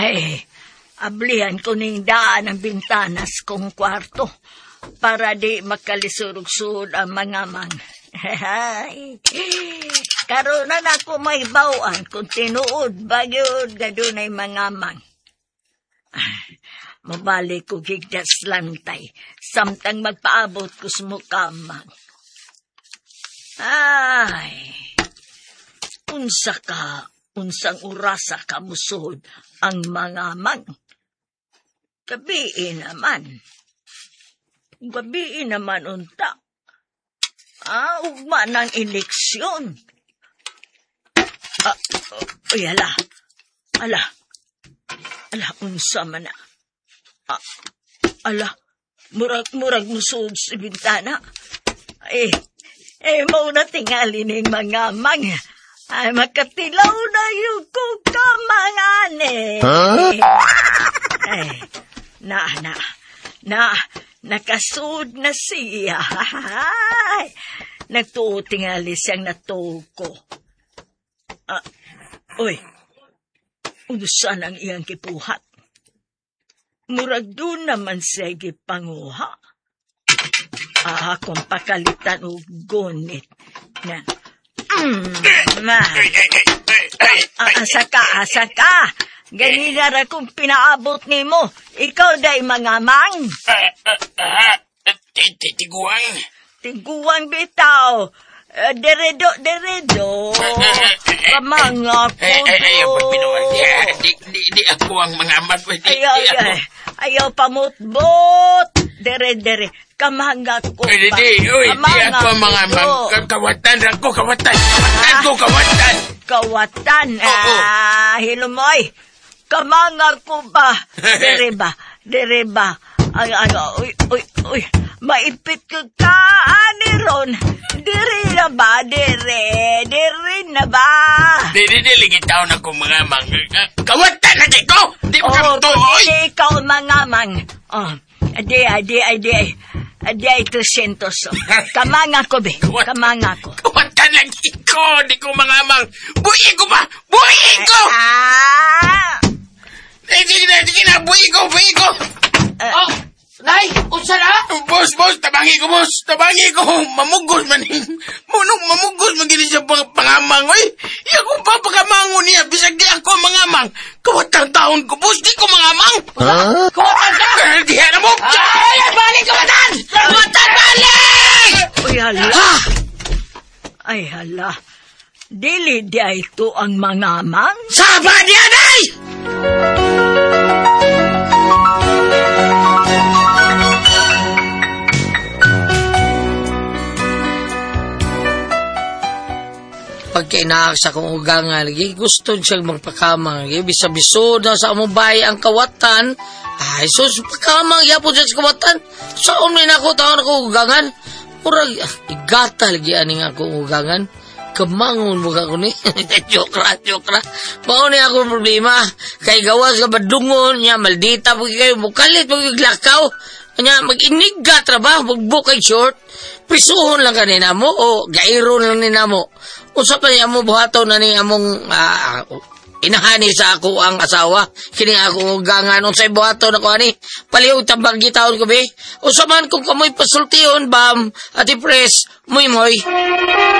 Ay, ablihan ko ning daan ang bintanas kong kwarto para di makalisurug-surug ang mga mang. Karon na ako may bawaan kung tinuod bagyod gadunay mga mang. Mabalik ko gigdas lantay samtang magpaabot ko sumukamang. Ay, unsang urasa kamusod ang mga mang. Gabi naman unta. Ugma ng eleksyon. Ala, unsa man na. Murag musod sa bintana. Mauna tingali ng mga mang. Ay, makatilaw na yung kukamangan nakasud na siya. Nagtuo tingali siyang natuko. Unusan ang iyang kipuhat. Murag doon naman siya gipanguha. Kung pakalitan o gunit na. Asa ka. Ganina ra kung pinaabot ni mo. Ikaw day mga mang. Tiguang bitaw. Deredo. Kamanga ko Di ako ang mga amat. Ayaw pamutbot. Dere. Kamanga ko ba? Di ako ang mga amat. Kawatan. Kawatan. Hilumoy. Kamanga ko ba? Dere ba? Uy. Maipit ka ron. Diri na ba? Diri na ba? Diri ligitaw na kong mga mang. Kawatan na ko! Di mo kamutuoy! Di ikaw mga mang. Adi, 300. Kamanga ko, be. Kamanga ko. Kawatan lagi ko! Di ko mga mang. Buhi ko ba? Buhi ko! Sige na. Buhi ko. Nay, unsa na? Boss, tabangi ko. Mamugos man. Mamugos man gini sa pangamang. Iya kong papakamangon niya. Bisag di ako mangamang. Kawatang taon ko, boss. Di ko mangamang. Kawatan ka? Di na mo. Balik, kawatan! Kawatan, balik! Ay, hala. Dili dia ito ang mangamang? Saba niya, Nay! Pagkainaak sa kong ugangan, gusto siyang magpakamang. Bisa-biso na sa amubay ang kawatan. Ay, sus, pakamang yapon siya sa kawatan. Saan may taon ako ugangan? Murag, igata lagi aning ako ugangan. Kamangon mo ka ko ni. Joke ra. Mauni ako problema. Kay gawas ka badungon niya, maldita po kayo, bukalit, maglakaw. Kanya, mag-iniga trabaho, magbukay short. Pisuhon lang kanina mo, o gairon lang nina mo. Usap na niya mo, buhato na niya mong inahani sa ako ang asawa. Kini ako gangan, unsay buhato na ko ani. Paliw tambang gitaon ko be. Usaman kung kamoy pasultihon, bam, ati pres, muy.